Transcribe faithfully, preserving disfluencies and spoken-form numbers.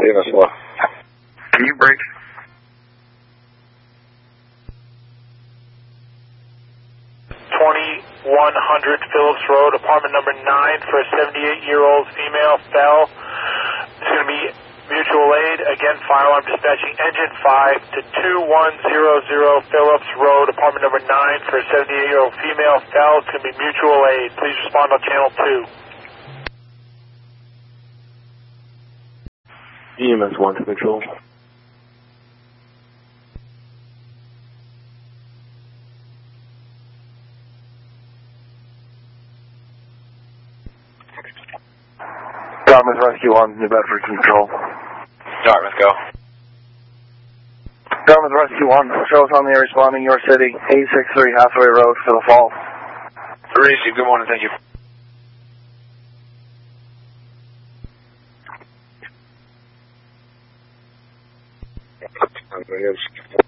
E M S one. Can you break? twenty-one hundred Phillips Road, apartment number nine, for a seventy-eight-year-old female, fell. It's going to be mutual aid. Again, firearm dispatching engine five to two one zero zero Phillips Road, apartment number nine, for a seventy-eight-year-old female, fell. It's going to be mutual aid. Please respond on channel two. E M S one to control. Dartmouth Rescue one, New Bedford control. Dartmouth, go. Dartmouth Rescue one, show us on the air responding, your city, eight six three Hathaway Road, for the fall. Received, good morning, thank you.